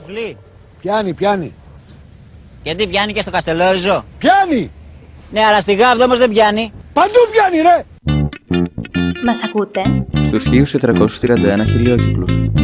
σουφλί. Πιάνει. Γιατί πιάνει και στο Καστελόριζο. Πιάνει! Ναι, αλλά στη Γάβδο όμως δεν πιάνει. Παντού πιάνει, ρε! Μας ακούτε? Στους 1431 χιλιόκυκλους.